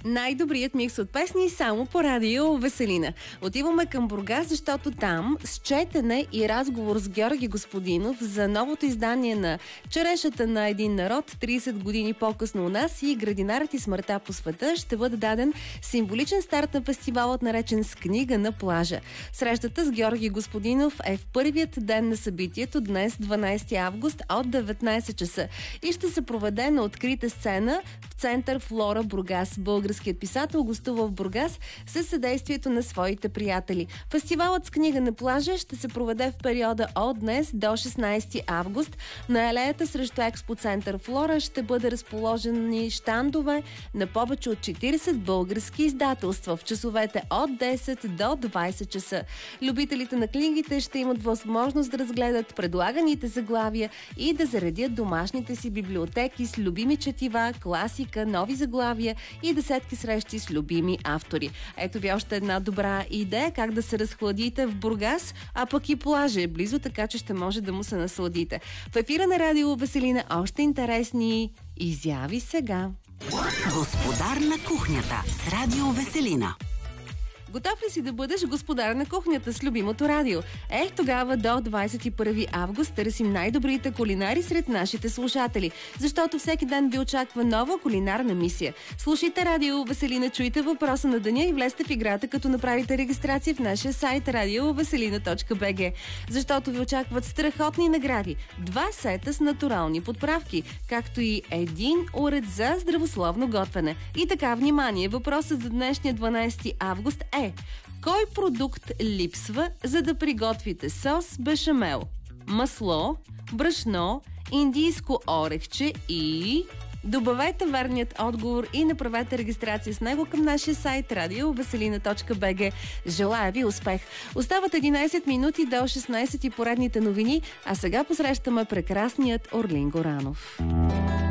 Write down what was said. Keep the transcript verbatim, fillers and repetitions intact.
Най-добрият микс от песни само по радио Веселина. Отиваме към Бургас, защото там с четене и разговор с Георги Господинов за новото издание на Черешата на един народ, трийсет години по-късно у нас, и Градинарът и смъртта по света, ще бъде даден символичен старт на фестивалът, наречен С книга на плажа. Срещата с Георги Господинов е в първият ден на събитието, днес, дванайсети август, от деветнайсет часа, и ще се проведе на открита сцена в център Флора, Бургас. Българският писател гостува в Бургас със съдействието на своите приятели. Фестивалът С книга на плажа ще се проведе в периода от днес до шестнайсети август. На алеята срещу Експо център Флора ще бъде разположени щандове на повече от четирийсет български издателства в часовете от десет до двайсет часа. Любителите на книгите ще имат възможност да разгледат предлаганите заглавия и да заредят домашните си библиотеки с любими четива, класика, нови заглавия и десетки срещи с любими автори. Ето ви още една добра идея как да се разхладите в Бургас, а пък и плажа е близо, така че ще може да му се насладите. В ефира на радио Веселина още интересни изяви сега. Господар на кухнята с радио Веселина. Готов ли си да бъдеш господар на кухнята с любимото радио? Ех, тогава до двайсет и първи август търсим най-добрите кулинари сред нашите слушатели, защото всеки ден ви очаква нова кулинарна мисия. Слушайте радио Веселина, чуйте въпроса на деня и влезте в играта, като направите регистрация в нашия сайт радио веселина точка би джи, защото ви очакват страхотни награди, два сета с натурални подправки, както и един уред за здравословно готвене. И така, внимание, въпросът за днешния дванайсети август е: кой продукт липсва, за да приготвите сос бешамел? Масло, брашно, индийско орехче и... Добавете верният отговор и направете регистрация с него към нашия сайт радио веселина точка би джи. Желая ви успех! Остават единайсет минути до шестнайсет и поредните новини, а сега посрещаме прекрасният Орлин Горанов.